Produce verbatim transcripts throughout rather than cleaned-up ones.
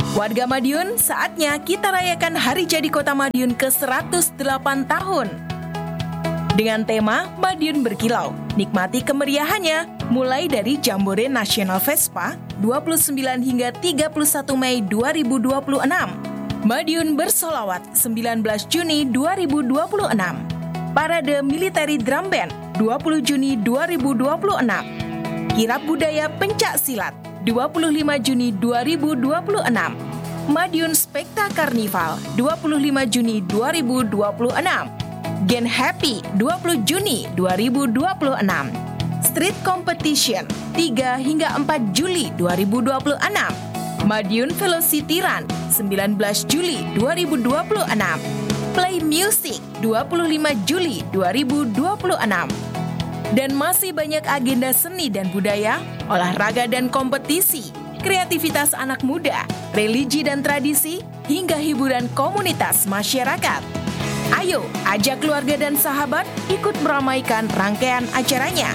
Warga Madiun, saatnya kita rayakan Hari Jadi Kota Madiun ke seratus delapan tahun. Dengan tema Madiun Berkilau, nikmati kemeriahannya mulai dari Jambore Nasional Vespa dua puluh sembilan hingga tiga puluh satu Mei dua ribu dua puluh enam. Madiun Bersolawat sembilan belas Juni dua ribu dua puluh enam. Parade Military Drum Band dua puluh Juni dua ribu dua puluh enam. Kirab Budaya Pencak Silat dua puluh lima Juni dua ribu dua puluh enam. Madiun Spekta Karnival dua puluh lima Juni dua ribu dua puluh enam. Gen Happy dua puluh Juni dua ribu dua puluh enam. Street Competition tiga hingga empat Juli dua ribu dua puluh enam. Madiun Velocity Run sembilan belas Juli dua ribu dua puluh enam. Play Music dua puluh lima Juli dua ribu dua puluh enam. Dan masih banyak agenda seni dan budaya, olahraga dan kompetisi, kreativitas anak muda, religi dan tradisi, hingga hiburan komunitas masyarakat. Ayo, ajak keluarga dan sahabat ikut meramaikan rangkaian acaranya.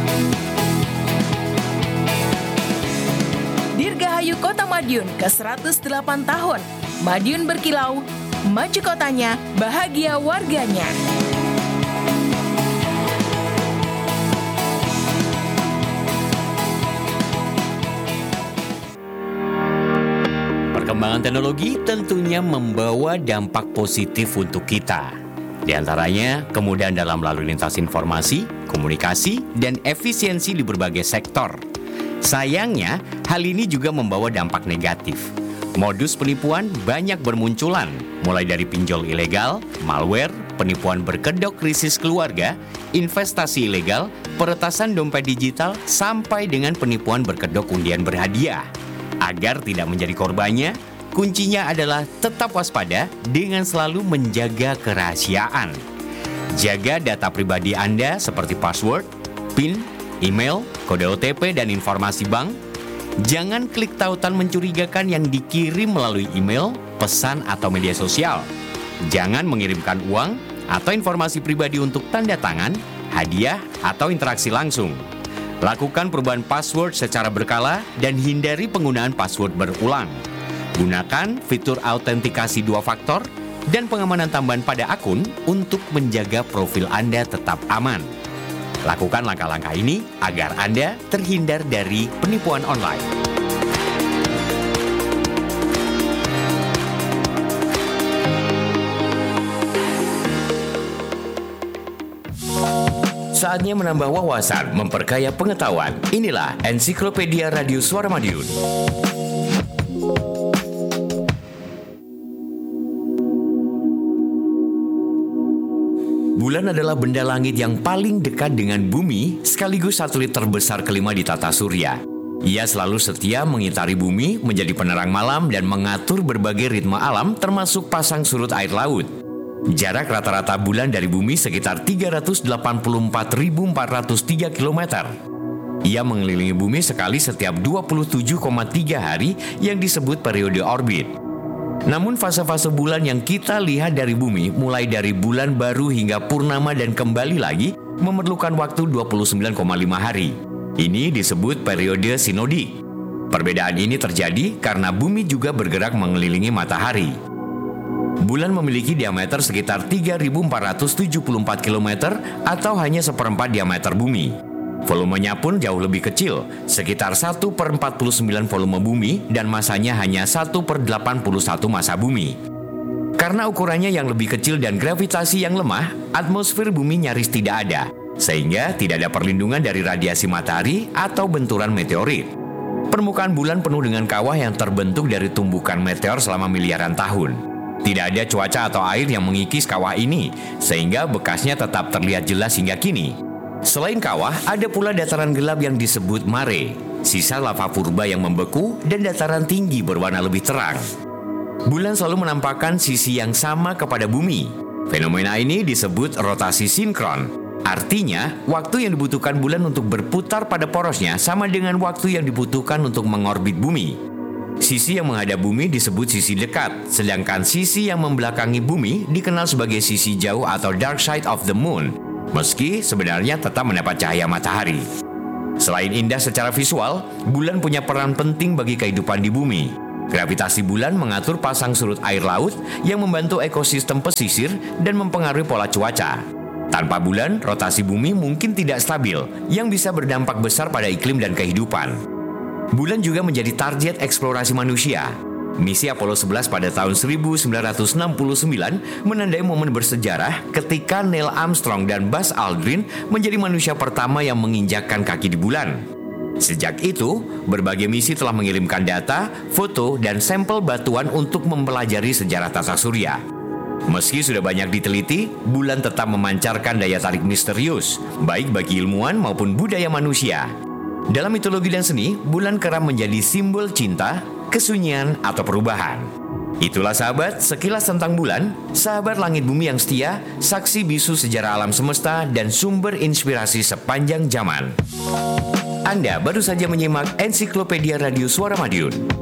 Dirgahayu Kota Madiun ke seratus delapan tahun. Madiun berkilau, maju kotanya, bahagia warganya. Perkembangan teknologi tentunya membawa dampak positif untuk kita. Di antaranya, kemudahan dalam lalu lintas informasi, komunikasi, dan efisiensi di berbagai sektor. Sayangnya, hal ini juga membawa dampak negatif. Modus penipuan banyak bermunculan, mulai dari pinjol ilegal, malware, penipuan berkedok krisis keluarga, investasi ilegal, peretasan dompet digital, sampai dengan penipuan berkedok undian berhadiah. Agar tidak menjadi korbannya, kuncinya adalah tetap waspada dengan selalu menjaga kerahasiaan. Jaga data pribadi Anda seperti password, PIN, email, kode O T P, dan informasi bank. Jangan klik tautan mencurigakan yang dikirim melalui email, pesan, atau media sosial. Jangan mengirimkan uang atau informasi pribadi untuk tanda tangan, hadiah, atau interaksi langsung. Lakukan perubahan password secara berkala dan hindari penggunaan password berulang. Gunakan fitur autentikasi dua faktor dan pengamanan tambahan pada akun untuk menjaga profil Anda tetap aman. Lakukan langkah-langkah ini agar Anda terhindar dari penipuan online. Saatnya menambah wawasan, memperkaya pengetahuan. Inilah Ensiklopedia Radio Suara Madiun. Bulan adalah benda langit yang paling dekat dengan bumi, sekaligus satelit terbesar kelima di tata surya. Ia selalu setia mengitari bumi, menjadi penerang malam, dan mengatur berbagai ritme alam, termasuk pasang surut air laut. Jarak rata-rata bulan dari bumi sekitar tiga ratus delapan puluh empat ribu empat ratus tiga kilometer. Ia mengelilingi bumi sekali setiap dua puluh tujuh koma tiga hari yang disebut periode orbit. Namun fase-fase bulan yang kita lihat dari bumi, mulai dari bulan baru hingga purnama dan kembali lagi, memerlukan waktu dua puluh sembilan koma lima hari. Ini disebut periode sinodik. Perbedaan ini terjadi karena bumi juga bergerak mengelilingi matahari. Bulan memiliki diameter sekitar tiga ribu empat ratus tujuh puluh empat kilometer atau hanya seperempat diameter bumi. Volumenya pun jauh lebih kecil, sekitar satu per empat puluh sembilan volume bumi, dan masanya hanya satu per delapan puluh satu massa bumi. Karena ukurannya yang lebih kecil dan gravitasi yang lemah, atmosfer bumi nyaris tidak ada, sehingga tidak ada perlindungan dari radiasi matahari atau benturan meteorit. Permukaan bulan penuh dengan kawah yang terbentuk dari tumbukan meteor selama miliaran tahun. Tidak ada cuaca atau air yang mengikis kawah ini, sehingga bekasnya tetap terlihat jelas hingga kini. Selain kawah, ada pula dataran gelap yang disebut mare, sisa lava purba yang membeku, dan dataran tinggi berwarna lebih terang. Bulan selalu menampakkan sisi yang sama kepada bumi. Fenomena ini disebut rotasi sinkron. Artinya, waktu yang dibutuhkan bulan untuk berputar pada porosnya sama dengan waktu yang dibutuhkan untuk mengorbit bumi. Sisi yang menghadap bumi disebut sisi dekat, sedangkan sisi yang membelakangi bumi dikenal sebagai sisi jauh atau dark side of the moon, meski sebenarnya tetap mendapat cahaya matahari. Selain indah secara visual, bulan punya peran penting bagi kehidupan di bumi. Gravitasi bulan mengatur pasang surut air laut yang membantu ekosistem pesisir dan mempengaruhi pola cuaca. Tanpa bulan, rotasi bumi mungkin tidak stabil, yang bisa berdampak besar pada iklim dan kehidupan. Bulan juga menjadi target eksplorasi manusia. Misi Apollo sebelas pada tahun seribu sembilan ratus enam puluh sembilan menandai momen bersejarah ketika Neil Armstrong dan Buzz Aldrin menjadi manusia pertama yang menginjakkan kaki di bulan. Sejak itu, berbagai misi telah mengirimkan data, foto, dan sampel batuan untuk mempelajari sejarah tata surya. Meski sudah banyak diteliti, bulan tetap memancarkan daya tarik misterius, baik bagi ilmuwan maupun budaya manusia. Dalam mitologi dan seni, bulan kerap menjadi simbol cinta, kesunyian, atau perubahan. Itulah sahabat, sekilas tentang bulan, sahabat langit bumi yang setia, saksi bisu sejarah alam semesta, dan sumber inspirasi sepanjang zaman. Anda baru saja menyimak Ensiklopedia Radio Suara Madiun.